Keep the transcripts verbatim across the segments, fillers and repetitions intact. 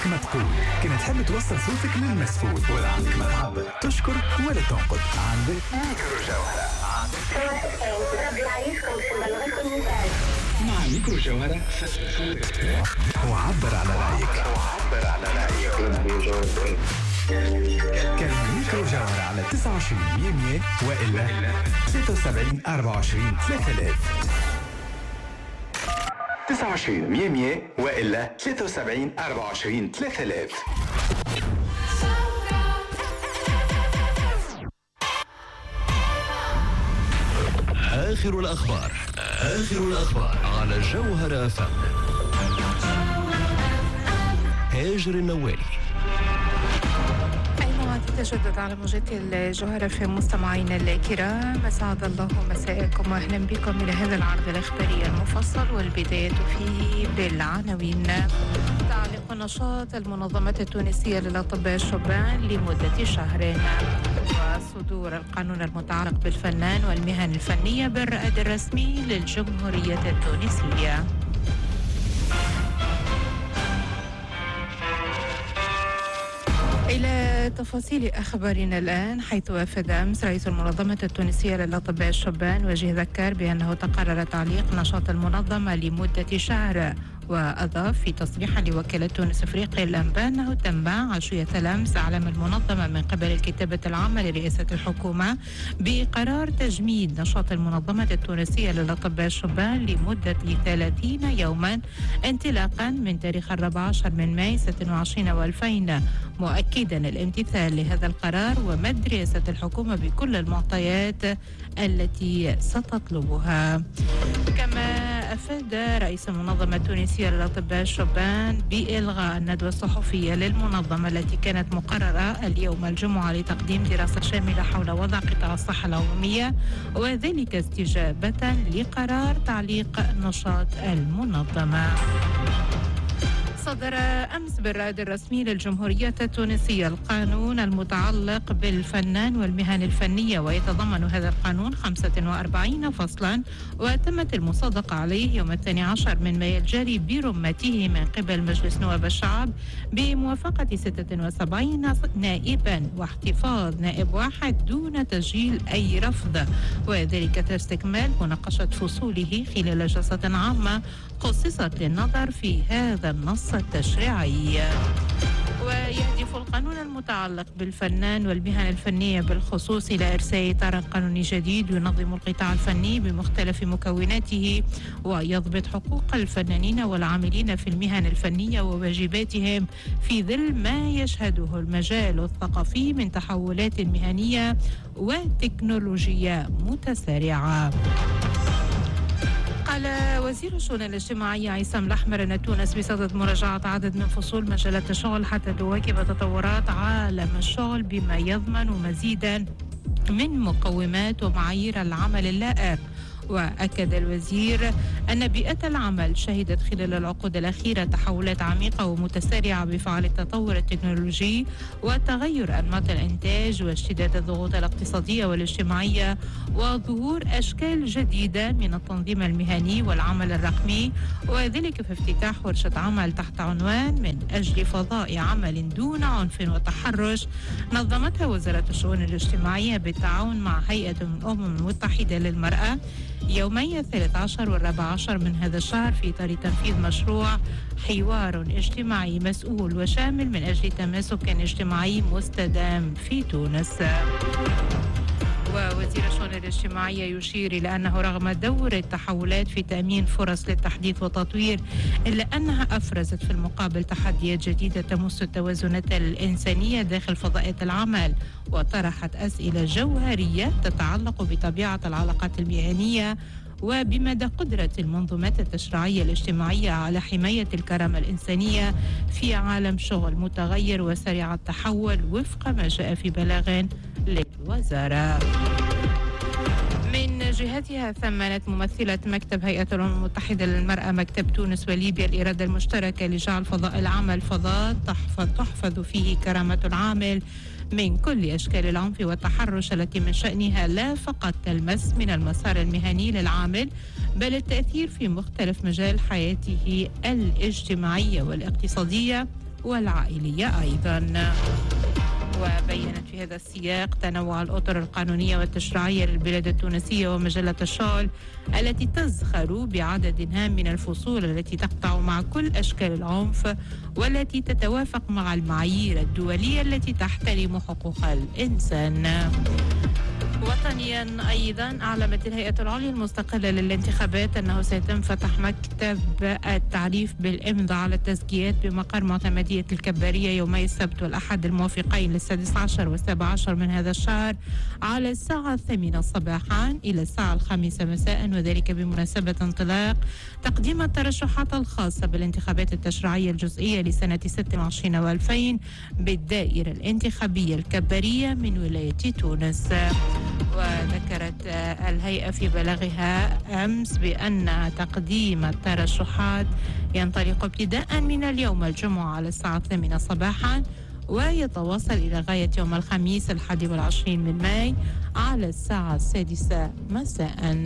ما تقول كنت تحب توصل صوتك للمسؤول ولا عندك ما تعبر تشكر ولا تنقد عندك ميكرو جوهرة مع ميكرو جوهرة وعبر على رأيك وعبر على رأيك كان ميكرو جوهرة على تسعة وعشرين مية مية وإلا ستة وسبعين أربعة وعشرين ثلاثة آلاف تسعة وعشرين مية مية وإلا ثلاثة وسبعين أربعة وعشرين ثلاثة آلاف. آخر الأخبار آخر الأخبار على جوهرة فم. هاجر النوالي. تجدد على موجة الجوهرة في مستمعينا الكرام، أسعد الله مساءكم وأهلا بكم إلى هذا العرض الإخباري المفصل، والبداية فيه بالعناوين. تعليق نشاط المنظمات التونسية للأطباء الشبان لمدة شهر، وصدور القانون المتعلق بالفنان والمهن الفنية بالرائد الرسمي للجمهورية التونسية. إلى تفاصيل أخبارنا الآن، حيث وافد أمس رئيس المنظمة التونسية للأطباء الشبان وجه ذكر بأنه تقرر تعليق نشاط المنظمة لمدة شهر، وأضاف في تصريح لوكالة تونس أفريقيا الأنباء أنه تم عشية الأمس أعلام المنظمة من قبل الكتابة العامة لرئاسة الحكومة بقرار تجميد نشاط المنظمة التونسية للأطباء الشبان لمدة ثلاثين يوما انطلاقا من تاريخ الرابع عشر من ماي ستة وعشرين وألفين، مؤكدا الامتثال لهذا القرار ومد رئاسة الحكومة بكل المعطيات التي ستطلبها. كما أفاد رئيس المنظمة التونسية للأطباء الشبان بإلغاء الندوة الصحفية للمنظمة التي كانت مقررة اليوم الجمعة لتقديم دراسة شاملة حول وضع قطاع الصحة العمومية، وذلك استجابة لقرار تعليق نشاط المنظمة. صدر أمس بالرائد الرسمي للجمهورية التونسية القانون المتعلق بالفنان والمهن الفنية، ويتضمن هذا القانون خمسة وأربعين فصلا، وتمت المصادقة عليه يوم الثاني عشر من مايو الجاري برمته من قبل مجلس نواب الشعب بموافقة ستة وسبعين نائبا واحتفاظ نائب واحد دون تسجيل أي رفض، وذلك تستكمال مناقشة فصوله خلال جلسة عامة خصصت للنظر في هذا النص التشريعي. ويهدف القانون المتعلق بالفنان والمهن الفنية بالخصوص إلى إرساء إطار قانوني جديد ينظم القطاع الفني بمختلف مكوناته، ويضبط حقوق الفنانين والعاملين في المهن الفنية وواجباتهم في ظل ما يشهده المجال الثقافي من تحولات مهنية وتكنولوجية متسارعة. قال وزير الشؤون الاجتماعية عصام الأحمر أن تونس بصدد مراجعة عدد من فصول مجالات الشغل حتى تواكب تطورات عالم الشغل بما يضمن مزيدا من مقومات ومعايير العمل اللائق. وأكد الوزير أن بيئة العمل شهدت خلال العقود الأخيرة تحولات عميقة ومتسارعة بفعل التطور التكنولوجي وتغير أنماط الإنتاج واشتداد الضغوط الاقتصادية والاجتماعية وظهور أشكال جديدة من التنظيم المهني والعمل الرقمي، وذلك في افتتاح ورشة عمل تحت عنوان من أجل فضاء عمل دون عنف وتحرش نظمتها وزارة الشؤون الاجتماعية بالتعاون مع هيئة الأمم المتحدة للمرأة يومي الثالث عشر والرابع عشر من هذا الشهر في إطار تنفيذ مشروع حوار اجتماعي مسؤول وشامل من أجل تماسك اجتماعي مستدام في تونس. ووزير الشؤون الاجتماعية يشير إلى أنه رغم دور التحولات في تأمين فرص للتحديث والتطوير، إلا أنها أفرزت في المقابل تحديات جديدة تمس التوازنات الإنسانية داخل فضاءات العمل، وطرحت أسئلة جوهرية تتعلق بطبيعة العلاقات المهنية وبمدى قدرة المنظومات التشريعية الاجتماعية على حماية الكرامة الإنسانية في عالم شغل متغير وسريع التحول وفق ما جاء في بلاغ للوزارة. من جهتها ثمنت ممثلة مكتب هيئة الأمم المتحدة للمرأة مكتب تونس وليبيا الإرادة المشتركة لجعل فضاء العمل فضاء تحفظ, تحفظ فيه كرامة العامل من كل أشكال العنف والتحرش التي من شأنها لا فقط تلمس من المسار المهني للعامل بل التأثير في مختلف مجال حياته الاجتماعية والاقتصادية والعائلية أيضا. وبيّنت في هذا السياق تنوع الأطر القانونية والتشريعية للبلاد التونسية ومجلة الشال التي تزخر بعدد هام من الفصول التي تقطع مع كل أشكال العنف والتي تتوافق مع المعايير الدولية التي تحترم حقوق الإنسان. وطنيا أيضا أعلمت الهيئة العليا المستقلة للانتخابات أنه سيتم فتح مكتب التعريف بالإمضاء على التزكيات بمقر معتمدية الكبارية يومي السبت والأحد الموافقين للسادس عشر والسابع عشر من هذا الشهر على الساعة الثامنة صباحا إلى الساعة الخامسة مساء، وذلك بمناسبة انطلاق تقديم الترشحات الخاصة بالانتخابات التشريعية الجزئية لسنة ستة وعشرين وألفين بالدائرة الانتخابية الكبارية من ولاية تونس. وذكرت الهيئة في بلاغها أمس بأن تقديم الترشحات ينطلق ابتداء من اليوم الجمعة على الساعة الثامنة صباحا ويتواصل إلى غاية يوم الخميس الحادي والعشرين من ماي على الساعة السادسة مساء.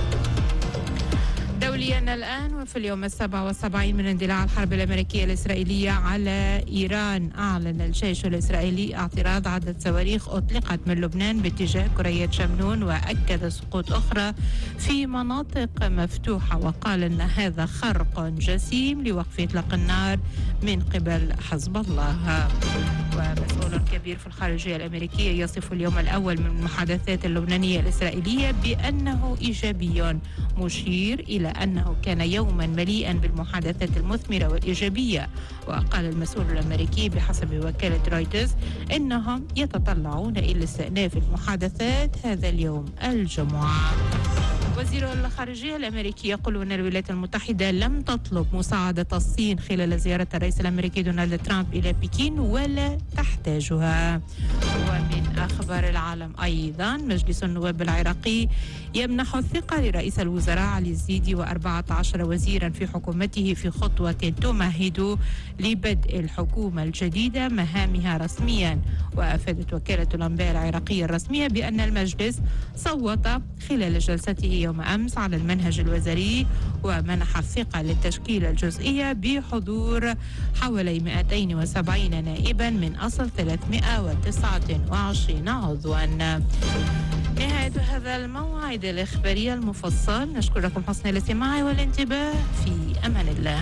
دوليا الآن، وفي اليوم السابع والسبعين من اندلاع الحرب الأمريكية الإسرائيلية على إيران، أعلن الجيش الإسرائيلي اعتراض عدة صواريخ أطلقت من لبنان باتجاه كرية شمنون، وأكد سقوط أخرى في مناطق مفتوحة، وقال أن هذا خرق جسيم لوقف إطلاق النار من قبل حزب الله. ومسؤول كبير في الخارجية الأمريكية يصف اليوم الأول من المحادثات اللبنانية الإسرائيلية بأنه إيجابي، مشير إلى أنه كان يوما مليئا بالمحادثات المثمرة والإيجابية. وقال المسؤول الأمريكي بحسب وكالة رويترز إنهم يتطلعون إلى استئناف المحادثات هذا اليوم الجمعة. وزير الخارجية الأمريكي يقول أن الولايات المتحدة لم تطلب مساعدة الصين خلال زيارة الرئيس الأمريكي دونالد ترامب إلى بكين ولا تحتاجها. ومن أخبار العالم أيضا، مجلس النواب العراقي يمنح الثقة لرئيس الوزراء علي الزيدي وأربعة عشر وزيرا في حكومته في خطوة تمهد لبدء الحكومة الجديدة مهامها رسميا. وأفادت وكالة الأنباء العراقية الرسمية بأن المجلس صوت خلال جلسته يوم أمس على المنهج الوزاري ومنح الثقة للتشكيلة الجزئية بحضور حوالي مئتين وسبعين نائبا من أصل ثلاثمئة وتسعة وعشرين عضوا. نهاية هذا الموعد الإخباري المفصل، نشكركم حسن الاستماع والانتباه، في أمان الله.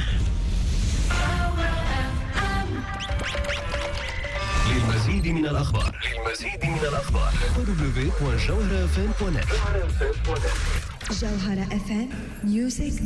للمزيد من الأخبار للمزيد من الأخبار دبليو دوت جوهرة إف إم دوت نت. جوهرة إف إم Music